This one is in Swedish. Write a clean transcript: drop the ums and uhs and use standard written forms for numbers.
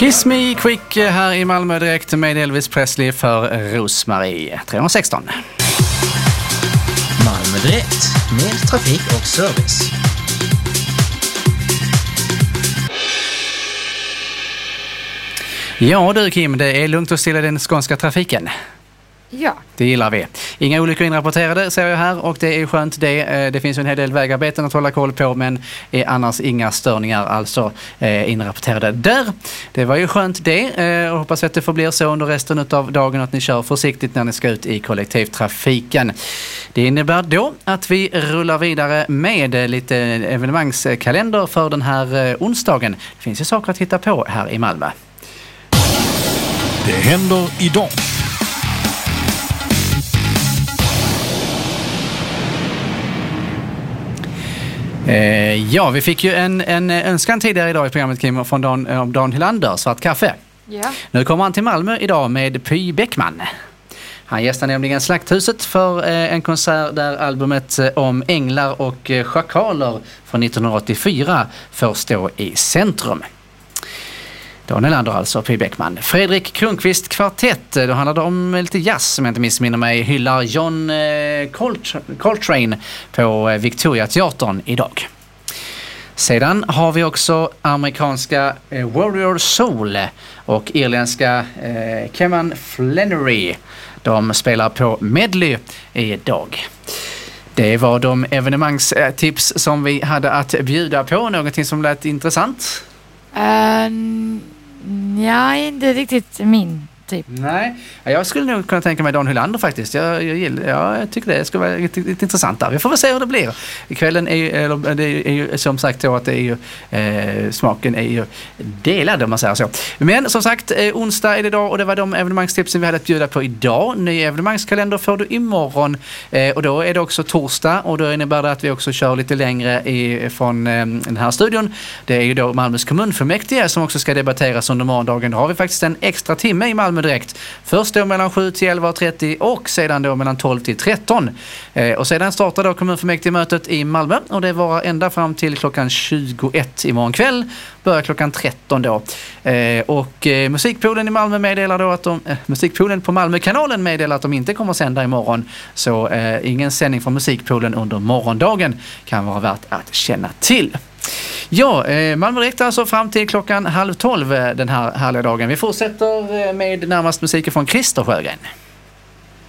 Kiss Me Quick här i Malmö direkt med Elvis Presley för Rosmarie 316. Malmö direkt med trafik och service. Ja du Kim, det är lugnt och stilla i den skånska trafiken. Ja. Det gillar vi. Inga olyckor inrapporterade ser jag här och det är skönt det. Det finns ju en hel del vägarbeten att hålla koll på men är annars inga störningar alltså inrapporterade där. Det var ju skönt det och hoppas att det får bli så under resten av dagen att ni kör försiktigt när ni ska ut i kollektivtrafiken. Det innebär då att vi rullar vidare med lite evenemangskalender för den här onsdagen. Det finns ju saker att hitta på här i Malmö. Det händer idag. Ja, vi fick ju en önskan tidigare idag i programmet Kim från Dan Hylander, Svart kaffe. Ja. Nu kommer han till Malmö idag med Py Bäckman. Han gästar nämligen Slakthuset för en konsert där albumet om änglar och schakaler från 1984 får stå i centrum. Dan Hylander alltså, Py Bäckman. Fredrik Kronqvist kvartett, då handlar det om lite jazz som jag inte missminner mig, hyllar John Coltrane på Victoria Teatern idag. Sedan har vi också amerikanska Warrior Soul och irländska Keman Flannery. De spelar på Medley idag. Det var de evenemangstips som vi hade att bjuda på. Någonting som lät intressant? Ja, inte riktigt min typ. Nej, jag skulle nog kunna tänka mig Dan Hylander faktiskt. Jag tycker det skulle vara lite intressant där. Vi får väl se hur det blir. Kvällen det är ju som sagt så att det är ju, smaken är ju delad om man säger så. Men som sagt, onsdag är det idag och det var de evenemangstipsen vi hade att bjuda på idag. Ny evenemangskalender får du imorgon och då är det också torsdag och då innebär det att vi också kör lite längre från den här studion. Det är ju då Malmös kommunfullmäktige som också ska debatteras under morgondagen. Då har vi faktiskt en extra timme i Malmö direkt. Först då mellan 7 till 11.30 och sedan då mellan 12 till 13. Och sedan startar då kommunfullmäktige-mötet i Malmö och det var ända fram till klockan 21 imorgon kväll. Börjar klockan 13 då. Och Musikpoolen i Malmö meddelar då att Musikpoolen på Malmökanalen meddelar att de inte kommer sända imorgon. Så ingen sändning från Musikpoolen under morgondagen kan vara värt att känna till. Ja, Malmö direkt alltså fram till klockan 11:30 den här härliga dagen. Vi fortsätter med närmast musiken från Christer Sjögren.